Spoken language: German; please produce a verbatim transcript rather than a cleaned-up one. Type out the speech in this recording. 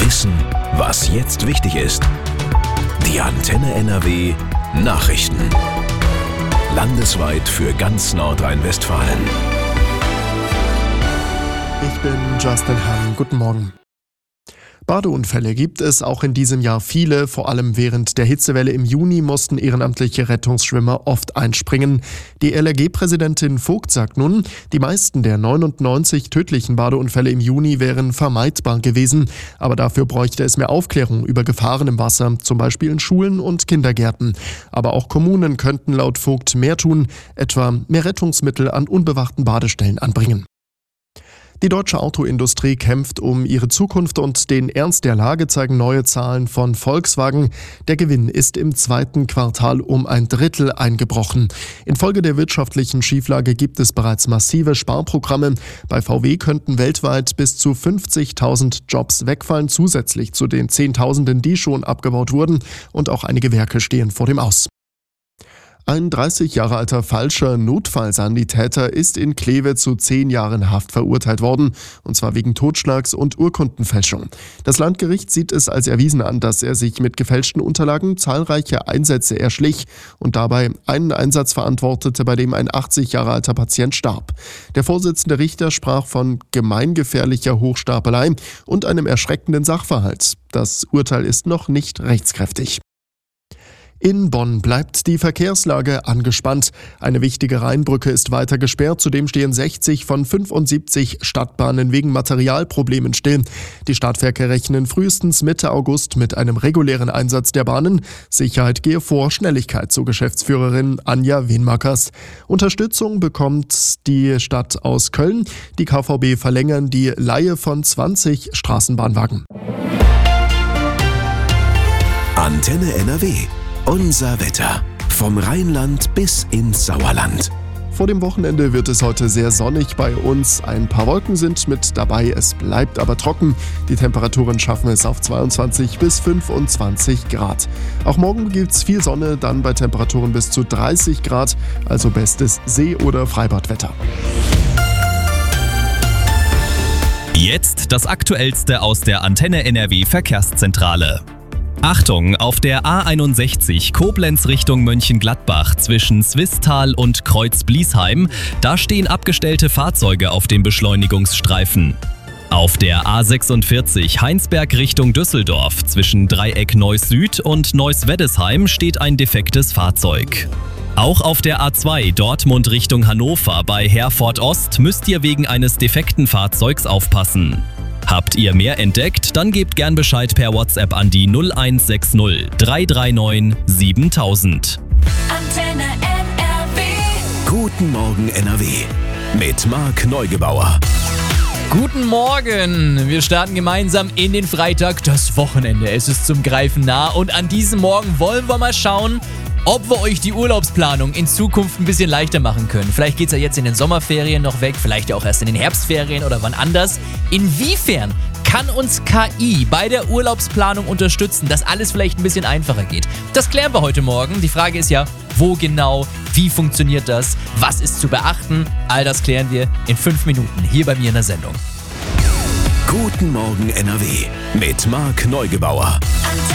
Wissen, was jetzt wichtig ist. Die Antenne N R W Nachrichten. Landesweit für ganz Nordrhein-Westfalen. Ich bin Justin Hahn. Guten Morgen. Badeunfälle gibt es auch in diesem Jahr viele. Vor allem während der Hitzewelle im Juni mussten ehrenamtliche Rettungsschwimmer oft einspringen. Die L R G-Präsidentin Vogt sagt nun, die meisten der neunundneunzig tödlichen Badeunfälle im Juni wären vermeidbar gewesen. Aber dafür bräuchte es mehr Aufklärung über Gefahren im Wasser, zum Beispiel in Schulen und Kindergärten. Aber auch Kommunen könnten laut Vogt mehr tun, etwa mehr Rettungsmittel an unbewachten Badestellen anbringen. Die deutsche Autoindustrie kämpft um ihre Zukunft und den Ernst der Lage zeigen neue Zahlen von Volkswagen. Der Gewinn ist im zweiten Quartal um ein Drittel eingebrochen. Infolge der wirtschaftlichen Schieflage gibt es bereits massive Sparprogramme. Bei V W könnten weltweit bis zu fünfzigtausend Jobs wegfallen, zusätzlich zu den Zehntausenden, die schon abgebaut wurden. Und auch einige Werke stehen vor dem Aus. Ein dreißig Jahre alter falscher Notfallsanitäter ist in Kleve zu zehn Jahren Haft verurteilt worden, und zwar wegen Totschlags und Urkundenfälschung. Das Landgericht sieht es als erwiesen an, dass er sich mit gefälschten Unterlagen zahlreiche Einsätze erschlich und dabei einen Einsatz verantwortete, bei dem ein achtzig Jahre alter Patient starb. Der Vorsitzende Richter sprach von gemeingefährlicher Hochstapelei und einem erschreckenden Sachverhalt. Das Urteil ist noch nicht rechtskräftig. In Bonn bleibt die Verkehrslage angespannt. Eine wichtige Rheinbrücke ist weiter gesperrt. Zudem stehen sechzig von fünfundsiebzig Stadtbahnen wegen Materialproblemen still. Die Stadtwerke rechnen frühestens Mitte August mit einem regulären Einsatz der Bahnen. Sicherheit gehe vor Schnelligkeit, so Geschäftsführerin Anja Wenmakers. Unterstützung bekommt die Stadt aus Köln. Die K V B verlängern die Leihe von zwanzig Straßenbahnwagen. Antenne N R W. Unser Wetter. Vom Rheinland bis ins Sauerland. Vor dem Wochenende wird es heute sehr sonnig bei uns. Ein paar Wolken sind mit dabei, es bleibt aber trocken. Die Temperaturen schaffen es auf zweiundzwanzig bis fünfundzwanzig Grad. Auch morgen gibt es viel Sonne, dann bei Temperaturen bis zu dreißig Grad, also bestes See- oder Freibadwetter. Jetzt das Aktuellste aus der Antenne N R W Verkehrszentrale. Achtung, auf der A einundsechzig Koblenz Richtung Mönchengladbach zwischen Swisttal und Kreuz-Bliesheim, da stehen abgestellte Fahrzeuge auf dem Beschleunigungsstreifen. Auf der A sechsundvierzig Heinsberg Richtung Düsseldorf zwischen Dreieck Neuss Süd und Neuss-Weddesheim steht ein defektes Fahrzeug. Auch auf der A zwei Dortmund Richtung Hannover bei Herford Ost müsst ihr wegen eines defekten Fahrzeugs aufpassen. Habt ihr mehr entdeckt? Dann gebt gern Bescheid per WhatsApp an die null eins sechs null drei drei neun siebentausend. Antenne N R W. Guten Morgen N R W mit Marc Neugebauer. Guten Morgen! Wir starten gemeinsam in den Freitag, das Wochenende. Es ist zum Greifen nah und an diesem Morgen wollen wir mal schauen, ob wir euch die Urlaubsplanung in Zukunft ein bisschen leichter machen können. Vielleicht geht es ja jetzt in den Sommerferien noch weg, vielleicht ja auch erst in den Herbstferien oder wann anders. Inwiefern kann uns K I bei der Urlaubsplanung unterstützen, dass alles vielleicht ein bisschen einfacher geht? Das klären wir heute Morgen. Die Frage ist ja, wo genau, wie funktioniert das, was ist zu beachten? All das klären wir in fünf Minuten hier bei mir in der Sendung. Guten Morgen N R W mit Marc Neugebauer. Antenne